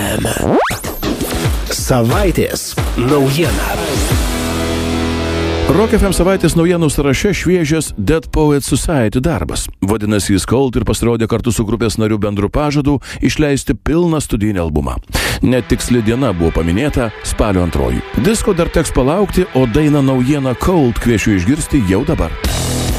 FM. Savaitės naujiena. Rock FM savaitės naujienų sąraše šviežias Dead Poets Society darbas. Vadinasi, jis Cold ir pasirodė kartu su grupės narių bendru pažadu išleisti pilną studijinį albumą. Netiksli diena buvo paminėta spalio 2. Disko dar teks palaukti, o dainą naujieną Cold kviečiu išgirsti jau dabar.